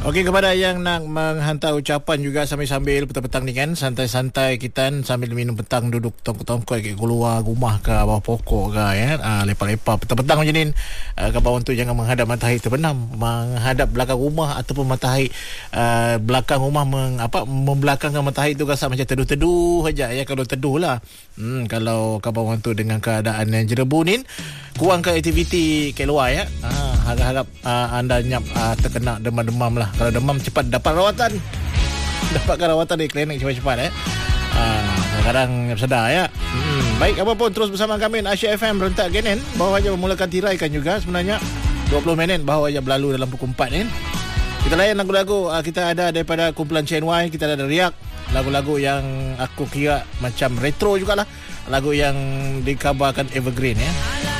Okey, kepada yang nak menghantar ucapan juga sambil-sambil petang-petang ni kan, santai-santai kita sambil minum petang, duduk tongkol-tongkol kat keluar rumah ke bawah pokok ke ya, lepak-lepak petang-petang macam ni. Kawan tu jangan menghadap matahari terbenam, menghadap belakang rumah ataupun matahari belakang rumah membelakangkan matahari tu rasa macam teduh-teduh aja ya, kalau teduh lah. Kalau kawan tu dengan keadaan yang jerebunin, kurangkan aktiviti keluar ya. Harap-harap anda terkena demam-demam lah. Kalau demam cepat dapat rawatan. Dapatkan rawatan di klinik cepat-cepat sekarang sedar ya. Baik, apa pun terus bersama kami Asia FM Berontak Genen. Baru saja memulakan tiraikan juga sebenarnya 20 minit baru saja berlalu dalam pukul 4 ni. Kita layan lagu-lagu kita ada daripada kumpulan CNY, kita ada Riak, lagu-lagu yang aku kira macam retro jugalah, lagu yang dikabarkan evergreen ya.